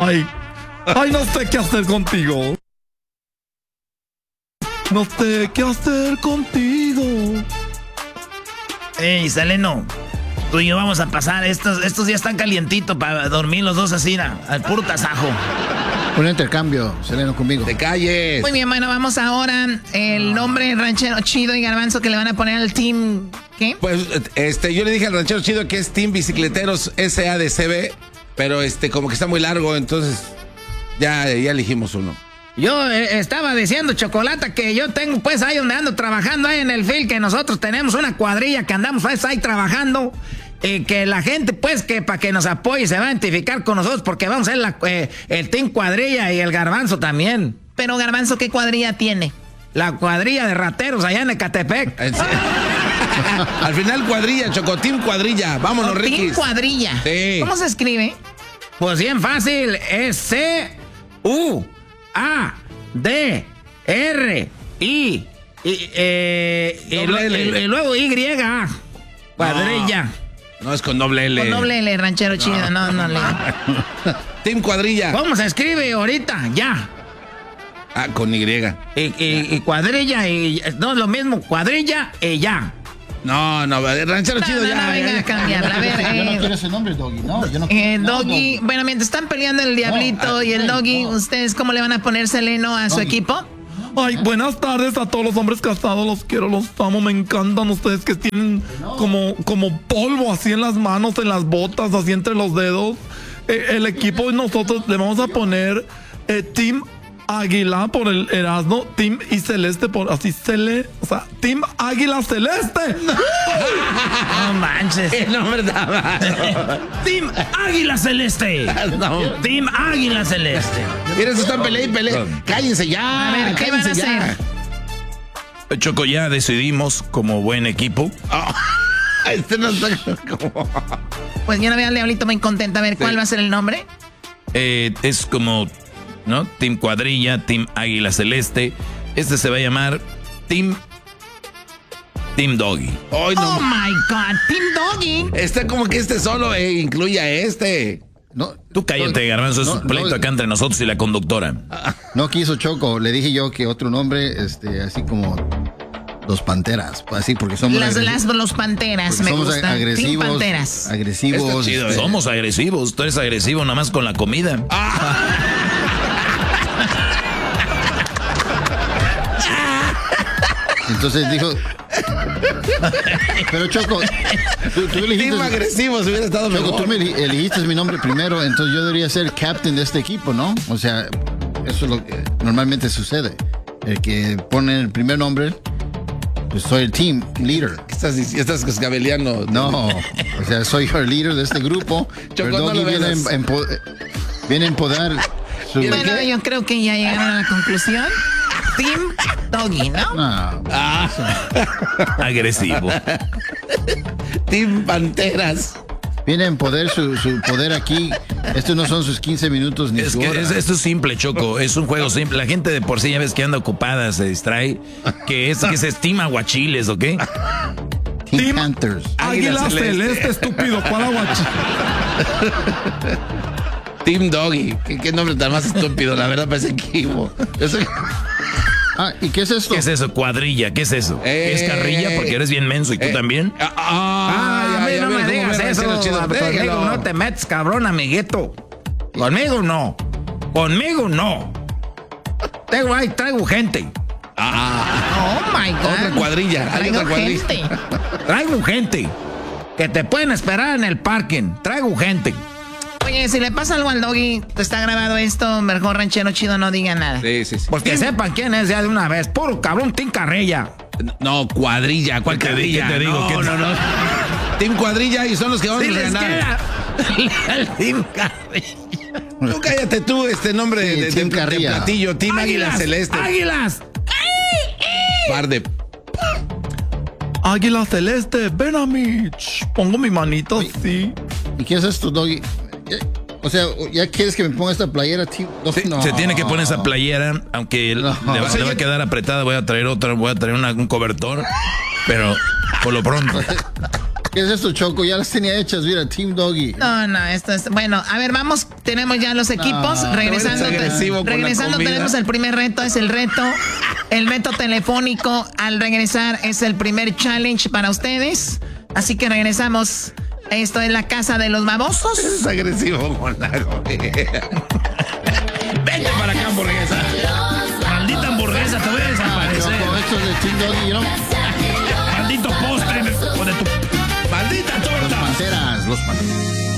Ay, no sé qué hacer contigo. No sé qué hacer contigo. Ey, Seleno, tú y yo vamos a pasar. Estos días están calientitos para dormir los dos así, al puro tasajo. Un intercambio, Seleno, conmigo. ¡Te calles! Muy bien, bueno, vamos ahora. El nombre Ranchero Chido y Garbanzo que le van a poner al team... ¿Qué? Pues, yo le dije al Ranchero Chido que es Team Bicicleteros SADCB, pero como que está muy largo, entonces ya elegimos uno. Yo estaba diciendo, Chocolata, que yo tengo pues ahí donde ando trabajando ahí en el field, que nosotros tenemos una cuadrilla que andamos pues ahí trabajando, que la gente pues que para que nos apoye se va a identificar con nosotros porque vamos a ser el team cuadrilla y el Garbanzo también. Pero Garbanzo, ¿qué cuadrilla tiene? La cuadrilla de rateros allá en Ecatepec. Al final cuadrilla, Choco, Team Cuadrilla. Vámonos, Ricky. Team Cuadrilla. Sí. ¿Cómo se escribe? Pues bien fácil, es C-U-A-D-R-I y luego Y. Cuadrilla. No es con doble L. Con doble L, Ranchero Chido. No le. Team Cuadrilla. ¿Cómo se escribe ahorita? Ya. Ah, con Y. Y cuadrilla y... No es lo mismo, cuadrilla y ya. No, Ranchero Chido ya. No, venga a cambiarla. A ver, no quiero ese nombre, Doggy. No, yo no Doggy. Bueno, mientras están peleando el Diablito y el Doggy, ¿ustedes cómo le van a poner Seleno a su equipo? Ay, buenas tardes a todos los hombres casados, los quiero, los amo, me encantan ustedes que tienen como polvo así en las manos, en las botas, así entre los dedos. El equipo y nosotros le vamos a poner Team Águila por el Erasmo, Team y Celeste por así o sea, Team Águila Celeste. No manches. El nombre está mal. Team Águila Celeste. No. Team Águila Celeste. Miren, se están peleando. Cállense ya. A ver, ¿qué van a hacer? Choco, ya decidimos como buen equipo. No está como... Pues yo no veo al Diablito muy contenta. A ver, ¿cuál va a ser el nombre? Es como, ¿no? Team Cuadrilla, Team Águila Celeste. Este se va a llamar Team Doggy. Oh my God, Team Doggy. Está como que solo incluye a este. No, Tú cállate, Garbanzo, es un pleito acá entre nosotros y la conductora. No quiso Choco, le dije yo que otro nombre, así como los Panteras, así porque somos los Panteras, me somos gustan. agresivos, Team Panteras. agresivos. Chido, Somos agresivos, tú eres agresivo nada más con la comida. Entonces dijo, pero Choco, tú elegiste, Team agresivo, si hubiera estado Choco, mejor. tú me elegiste mi nombre primero, entonces yo debería ser captain de este equipo, ¿no? O sea, eso es lo que normalmente sucede. El que pone el primer nombre, pues soy el team leader. ¿Qué estás diciendo? Estás cascabeleando. No, o sea, soy el líder de este grupo. Choco, pero no Doggy lo viene veas. viene a empoderar su... Bueno, yo creo que ya llegaron a la conclusión. Team Doggy, ¿no? Agresivo. Team Panteras. Viene a empoderar su poder aquí. Estos no son sus 15 minutos ni Es su que hora. esto es simple, Choco. Es un juego simple. La gente de por sí ya ves que anda ocupada, se distrae. Que se estima aguachiles, ¿ok? Team Panthers. Águila Celeste, estúpido, ¿cuál aguachi? Team Doggy. ¿Qué nombre tan más estúpido? La verdad parece equipo. ¿Y qué es esto? ¿Qué es eso? Cuadrilla, ¿qué es eso? ¿Es carrilla? Porque eres bien menso y tú también. A mí no me digas eso. Conmigo no te metes, cabrón, amiguito. Conmigo no. Traigo gente. Oh my God. Otra cuadrilla. Hay Traigo otra cuadrilla. gente. Traigo gente. Que te pueden esperar en el parking. Traigo gente. Oye, si le pasa algo al Doggy, está grabado esto, mejor Ranchero Chido no diga nada. Sí. Pues que sepan quién es ya de una vez. Puro cabrón, Team Carrilla. No, cuadrilla. ¿Cuál ¿Qué cuadrilla? te digo? No. Team Cuadrilla y son los que van a ganar. El Team Carrilla. Tú cállate tú, nombre Sí, de Team Carrilla. platillo. Team Águila Celeste. ¡Águilas! Par de... Águila Celeste, ven a mí. Pongo mi manito así. ¿Y qué es esto, Doggy? O sea, ¿ya quieres que me ponga esta playera, tío? No. Se tiene que poner esa playera, aunque le va a quedar apretada. Voy a traer otra, un cobertor. Pero por lo pronto. ¿Qué es esto, Choco? Ya las tenía hechas, mira, Team Doggy. No, esto es... Bueno, a ver, vamos, tenemos ya los equipos. Regresando tenemos el primer reto, es el reto telefónico. Al regresar es el primer challenge para ustedes. Así que regresamos. Esto es la casa de los babosos. Es agresivo, Monago. Vente para acá, hamburguesa. Maldita hamburguesa, te voy a desaparecer. Choco, esto es de Team Doggy,